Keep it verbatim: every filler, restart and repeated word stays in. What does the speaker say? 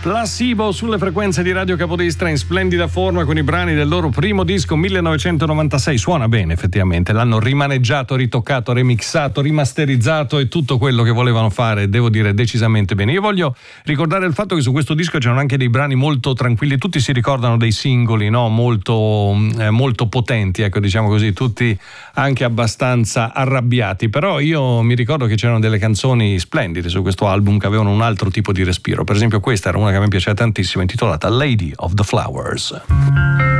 Placebo sulle frequenze di Radio Capodestra in splendida forma con i brani del loro primo disco millenovecentonovantasei. Suona bene effettivamente, l'hanno rimaneggiato, ritoccato, remixato, rimasterizzato e tutto quello che volevano fare, devo dire decisamente bene. Io voglio ricordare il fatto che su questo disco c'erano anche dei brani molto tranquilli, tutti si ricordano dei singoli, no? molto, eh, molto potenti, ecco, diciamo così, tutti anche abbastanza arrabbiati, però io mi ricordo che c'erano delle canzoni splendide su questo album che avevano un altro tipo di respiro. Per esempio questa era una che mi piaceva tantissimo, intitolata Lady of the Flowers.